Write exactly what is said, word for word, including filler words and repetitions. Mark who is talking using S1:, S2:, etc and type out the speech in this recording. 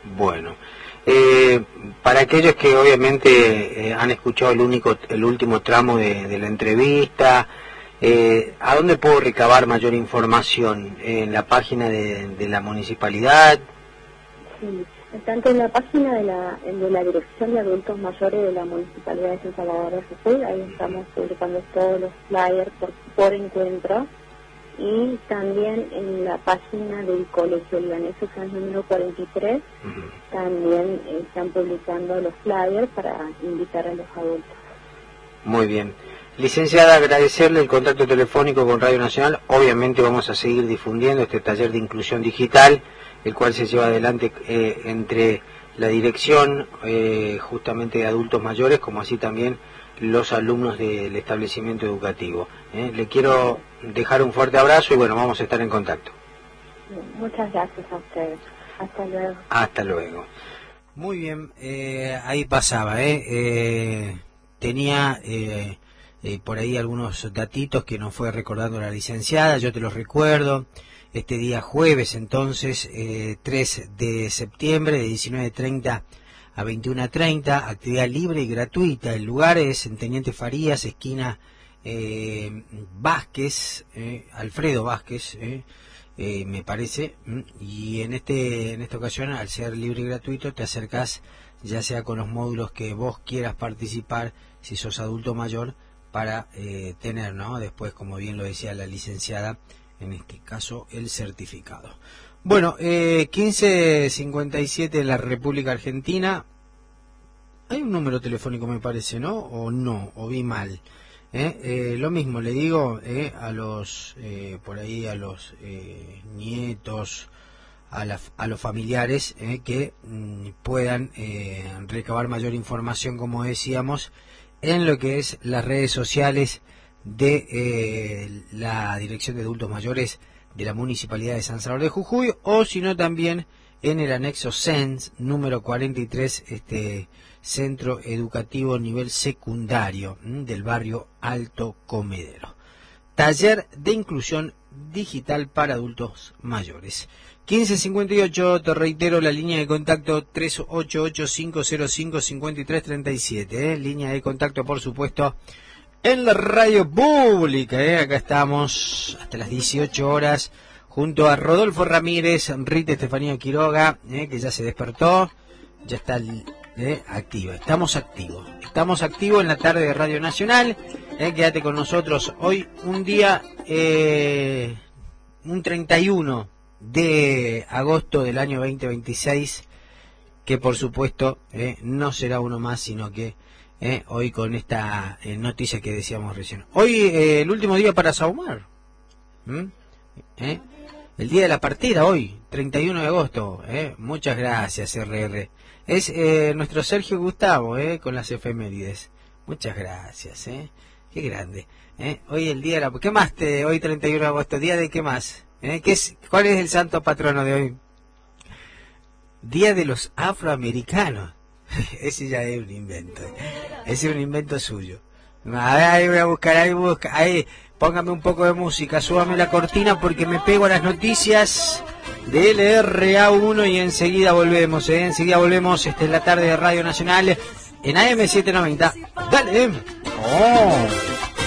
S1: Bueno, eh, para aquellos que obviamente eh, han escuchado el único, el último tramo de, de la entrevista, eh, ¿a dónde puedo recabar mayor información? ¿En la página de, de la municipalidad?
S2: Sí, tanto en la página de la, de la Dirección de Adultos Mayores de la Municipalidad de San Salvador de Jujuy, ahí estamos publicando todos los flyers por, por encuentro, y también en la página del Colegio Libanés Sanz número cuarenta y tres, uh-huh. también eh, están publicando los flyers para invitar a los adultos.
S1: Muy bien. Licenciada, agradecerle el contacto telefónico con Radio Nacional. Obviamente vamos a seguir difundiendo este taller de inclusión digital, el cual se lleva adelante eh, entre la dirección eh, justamente de adultos mayores, como así también los alumnos del establecimiento educativo. ¿eh? Le quiero dejar un fuerte abrazo y bueno, vamos a estar en contacto.
S2: Muchas gracias a ustedes. Hasta luego.
S1: Hasta luego. Muy bien, eh, ahí pasaba, ¿eh? eh tenía eh, eh, por ahí algunos datitos que nos fue recordando la licenciada, yo te los recuerdo. Este día jueves, entonces, eh, tres de septiembre, de diecinueve treinta a veintiuno treinta, actividad libre y gratuita. El lugar es en Teniente Farías, esquina eh, Vázquez, eh, Alfredo Vázquez, eh, eh, me parece, y en este en esta ocasión, al ser libre y gratuito, te acercás ya sea con los módulos que vos quieras participar, si sos adulto mayor, para eh, tener, ¿no? Después, como bien lo decía la licenciada, en este caso el certificado. Bueno, eh, quince cincuenta y siete en la República Argentina. Hay un número telefónico, me parece, ¿no? O no, o vi mal. ¿eh? Eh, lo mismo le digo eh, a los, eh, por ahí a los eh, nietos, a, la, a los familiares eh, que mm, puedan eh, recabar mayor información, como decíamos, en lo que es las redes sociales de eh, la Dirección de Adultos Mayores de la Municipalidad de San Salvador de Jujuy, o si no también en el anexo Sanz número cuarenta y tres, este centro educativo nivel secundario ¿m? del barrio Alto Comedero. Taller de inclusión digital para adultos mayores. quince cincuenta y ocho, te reitero la línea de contacto tres ocho ocho, cinco cero cinco, cinco tres tres siete, ¿eh? línea de contacto, por supuesto, en la radio pública, ¿eh? Acá estamos hasta las dieciocho horas junto a Rodolfo Ramírez, Rita Estefanía Quiroga, ¿eh? que ya se despertó, ya está ¿eh? activa. Estamos activos, estamos activos en la tarde de Radio Nacional. ¿eh? Quédate con nosotros hoy, un día, eh, un treinta y uno de agosto del año veinte veintiséis, que por supuesto eh, no será uno más, sino que Eh, hoy con esta eh, noticia que decíamos recién. Hoy eh, el último día para sahumar. ¿Mm? ¿Eh? El día de la partida hoy, treinta y uno de agosto. ¿eh? Muchas gracias, R R. Es eh, nuestro Sergio Gustavo, ¿eh? con las efemérides. Muchas gracias. ¿eh? Qué grande. ¿eh? Hoy el día de la... ¿Qué más te hoy treinta y uno de agosto? ¿Día de qué más? ¿Eh? ¿Qué es, ¿Cuál es el santo patrono de hoy? Día de los afroamericanos. Ese ya es un invento. Ese es un invento suyo. A ver, ahí voy a buscar, ahí busca, ahí, póngame un poco de música, súbame la cortina porque me pego a las noticias de L R A uno y enseguida volvemos, ¿eh? Enseguida volvemos, esta es la tarde de Radio Nacional en A M setecientos noventa. Dale. Oh.